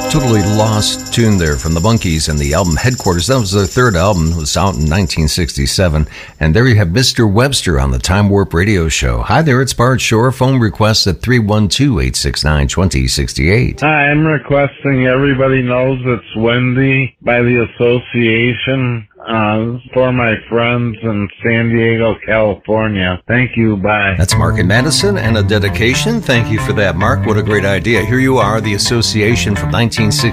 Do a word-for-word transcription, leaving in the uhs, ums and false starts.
Totally lost tune there from the Monkees and the album Headquarters. That was their third album. It was out in nineteen sixty-seven. And there you have Mister Webster on the Time Warp Radio Show. Hi there, it's Bart Shore. Phone requests at three one two, eight six nine, two zero six eight. Hi, I'm requesting Everybody Knows It's Windy by the Association uh, for my friends in San Diego, California. Thank you, bye. That's Mark in Madison and a dedication. Thank you for that, Mark. What a great idea. Here you are, the Association from nineteen sixty.